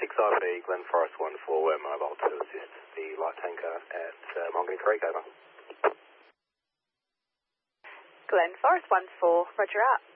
6RP, Glen Forest 14, we're mobile to assist the light tanker at Mulgany Creek, over. Glen Forest 14, roger out.